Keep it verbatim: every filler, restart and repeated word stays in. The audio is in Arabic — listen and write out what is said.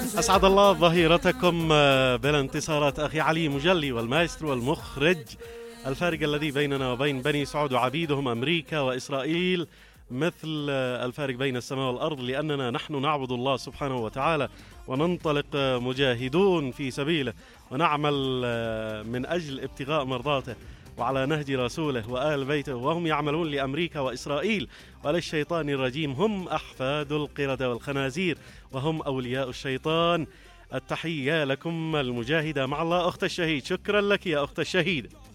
أسعد الله ظهيرتكم بالانتصارات أخي علي مجلي والمايسترو والمخرج. الفارق الذي بيننا وبين بني سعود وعبيدهم أمريكا وإسرائيل مثل الفارق بين السماء والأرض، لأننا نحن نعبد الله سبحانه وتعالى وننطلق مجاهدون في سبيله ونعمل من أجل ابتغاء مرضاته وعلى نهج رسوله وآل بيته، وهم يعملون لأمريكا وإسرائيل وللشيطان الرجيم. هم أحفاد القردة والخنازير وهم أولياء الشيطان. التحية لكم المجاهدة مع الله أخت الشهيد. شكرا لك يا أخت الشهيد.